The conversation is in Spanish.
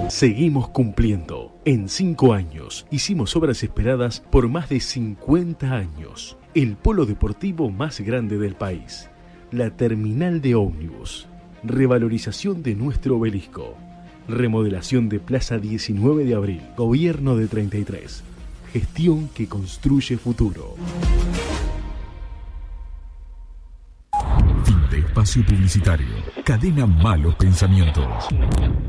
Seguimos cumpliendo. En 5 años hicimos obras esperadas por más de 50 años. El polo deportivo más grande del país. La terminal de ómnibus. Revalorización de nuestro obelisco. Remodelación de Plaza 19 de Abril. Gobierno de 33. Gestión que construye futuro. Fin de espacio publicitario. Cadena Malos Pensamientos.